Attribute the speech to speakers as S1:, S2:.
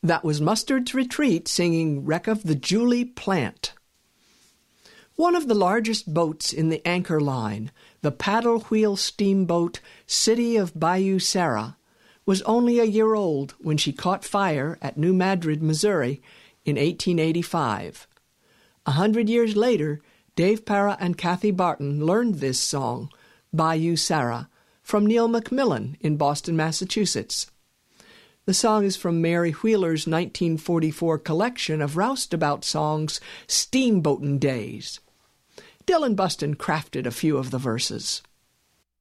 S1: That was Mustard's Retreat singing Wreck of the Julie Plant. One of the largest boats in the anchor line, the paddle-wheel steamboat City of Bayou Sara, was only a year old when she caught fire at New Madrid, Missouri in 1885. 100 years later, Dave Para and Kathy Barton learned this song, Bayou Sara, from Neil McMillan in Boston, Massachusetts. The song is from Mary Wheeler's 1944 collection of roustabout songs, Steamboatin' Days. Dylan Buston crafted a few of the verses.